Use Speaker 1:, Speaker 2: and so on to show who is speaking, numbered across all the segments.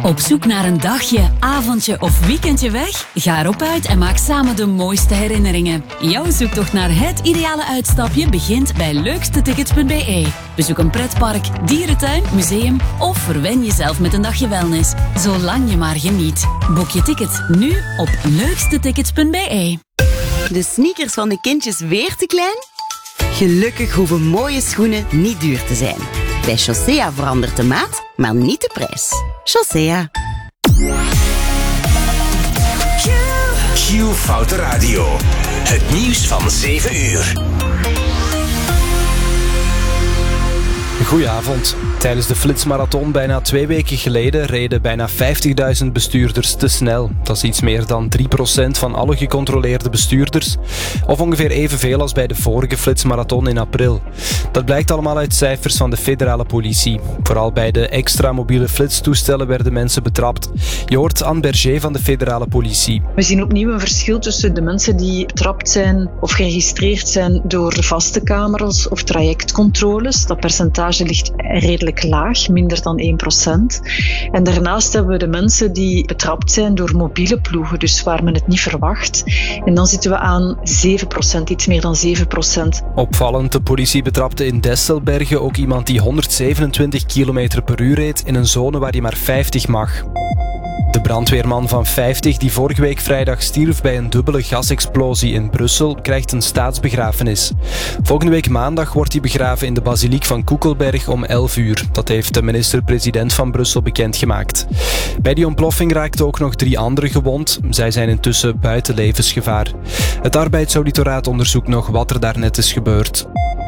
Speaker 1: Op zoek naar een dagje, avondje of weekendje weg? Ga erop uit en maak samen de mooiste herinneringen. Jouw zoektocht naar het ideale uitstapje begint bij leukstetickets.be. Bezoek een pretpark, dierentuin, museum of verwen jezelf met een dagje wellness. Zolang je maar geniet. Boek je ticket nu op leukstetickets.be.
Speaker 2: De sneakers van de kindjes weer te klein? Gelukkig hoeven mooie schoenen niet duur te zijn. Bij Chaussea verandert de maat, maar niet de prijs. Chaussea.
Speaker 3: Q-Foute Radio. Het nieuws van 7 uur.
Speaker 4: Goedenavond. Tijdens de Flitsmarathon bijna 2 weken geleden reden bijna 50.000 bestuurders te snel. Dat is iets meer dan 3% van alle gecontroleerde bestuurders. Of ongeveer evenveel als bij de vorige Flitsmarathon in april. Dat blijkt allemaal uit cijfers van de federale politie. Vooral bij de extra mobiele flitstoestellen werden mensen betrapt. Je hoort Anne Berger van de federale politie.
Speaker 5: We zien opnieuw een verschil tussen de mensen die betrapt zijn of geregistreerd zijn door vaste camera's of trajectcontroles. Dat percentage ligt redelijk laag, minder dan 1%. En daarnaast hebben we de mensen die betrapt zijn door mobiele ploegen, dus waar men het niet verwacht. En dan zitten we aan 7%, iets meer dan 7%.
Speaker 4: Opvallend, de politie betrapte in Desselbergen ook iemand die 127 km per uur reed in een zone waar je maar 50 mag. De brandweerman van 50 die vorige week vrijdag stierf bij een dubbele gasexplosie in Brussel krijgt een staatsbegrafenis. Volgende week maandag wordt hij begraven in de basiliek van Koekelberg om 11 uur. Dat heeft de minister-president van Brussel bekendgemaakt. Bij die ontploffing raakten ook nog 3 anderen gewond. Zij zijn intussen buiten levensgevaar. Het Arbeidsauditorraat onderzoekt nog wat er daarnet is gebeurd.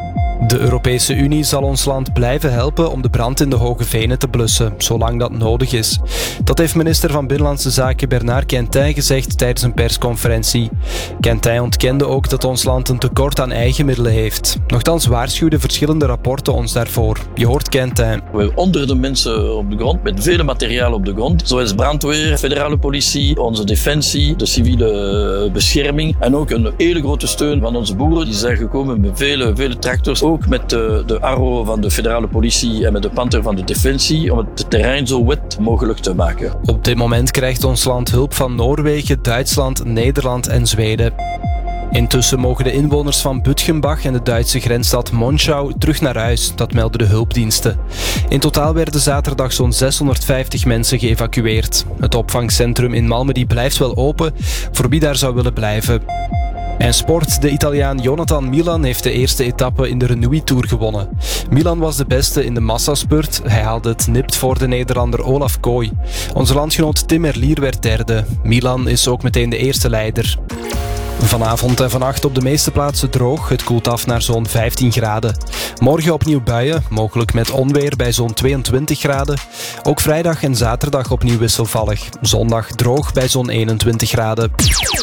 Speaker 4: De Europese Unie zal ons land blijven helpen om de brand in de Hoge Venen te blussen, zolang dat nodig is. Dat heeft minister van Binnenlandse Zaken Bernard Quentin gezegd tijdens een persconferentie. Quentin ontkende ook dat ons land een tekort aan eigen middelen heeft. Nochtans waarschuwden verschillende rapporten ons daarvoor. Je hoort Quentin.
Speaker 6: We hebben honderden mensen op de grond, met vele materiaal op de grond. Zoals brandweer, federale politie, onze defensie, de civiele bescherming. En ook een hele grote steun van onze boeren. Die zijn gekomen met vele tractors. Ook met de Arrow van de federale politie en met de Panther van de defensie. Om het terrein zo wet mogelijk te maken.
Speaker 4: Op dit moment krijgt ons land hulp van Noorwegen, Duitsland, Nederland en Zweden. Intussen mogen de inwoners van Bütgenbach en de Duitse grensstad Monschau terug naar huis, dat melden de hulpdiensten. In totaal werden zaterdag zo'n 650 mensen geëvacueerd. Het opvangcentrum in Malmedy blijft wel open, voor wie daar zou willen blijven. En sport, de Italiaan Jonathan Milan heeft de eerste etappe in de Renui Tour gewonnen. Milan was de beste in de massaspurt. Hij haalde het nipt voor de Nederlander Olaf Kooi. Onze landgenoot Tim Merlier werd derde. Milan is ook meteen de eerste leider. Vanavond en vannacht op de meeste plaatsen droog. Het koelt af naar zo'n 15 graden. Morgen opnieuw buien, mogelijk met onweer bij zo'n 22 graden. Ook vrijdag en zaterdag opnieuw wisselvallig. Zondag droog bij zo'n 21 graden.